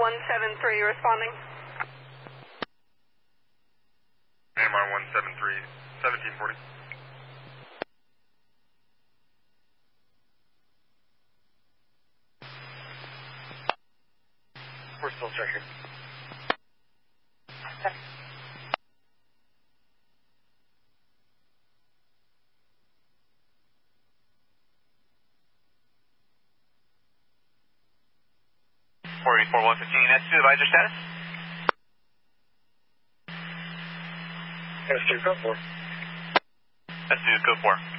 173 responding. AMR 173, 1740. We're still checking. Okay. Four 115, S2, advisor status? S2, code 4. S2, code 4.